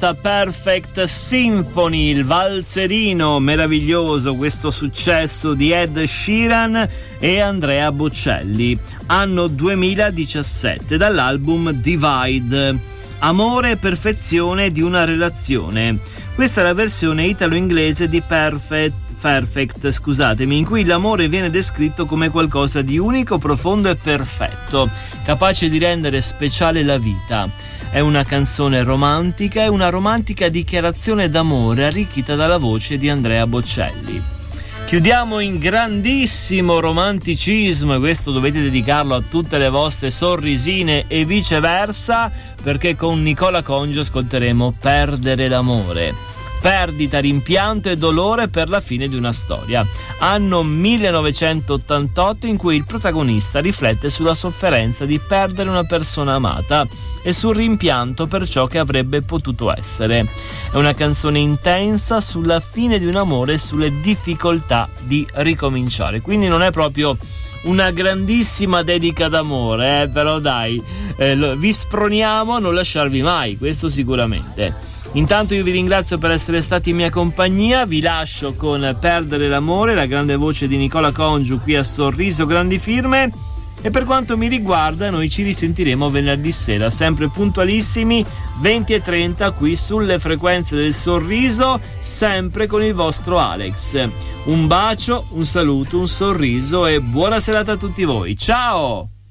questa Perfect Symphony, il valzerino meraviglioso, questo successo di Ed Sheeran e Andrea Bocelli, anno 2017, dall'album Divide, amore e perfezione di una relazione. Questa è la versione italo-inglese di Perfect, scusatemi, in cui l'amore viene descritto come qualcosa di unico, profondo e perfetto, capace di rendere speciale la vita. È una canzone romantica e una romantica dichiarazione d'amore arricchita dalla voce di Andrea Bocelli. Chiudiamo in grandissimo romanticismo, e questo dovete dedicarlo a tutte le vostre sorrisine e viceversa, perché con Nicola Congi ascolteremo Perdere l'amore. Perdita, rimpianto e dolore per la fine di una storia. Anno 1988, in cui il protagonista riflette sulla sofferenza di perdere una persona amata e sul rimpianto per ciò che avrebbe potuto essere. È una canzone intensa sulla fine di un amore e sulle difficoltà di ricominciare. Quindi non è proprio una grandissima dedica d'amore, però dai, vi sproniamo a non lasciarvi mai, questo sicuramente. Intanto io vi ringrazio per essere stati in mia compagnia, vi lascio con Perdere l'amore, la grande voce di Nicola Congiu qui a Sorriso Grandi Firme, e per quanto mi riguarda noi ci risentiremo venerdì sera, sempre puntualissimi, 20:30 qui sulle frequenze del Sorriso, sempre con il vostro Alex. Un bacio, un saluto, un sorriso e buona serata a tutti voi, ciao!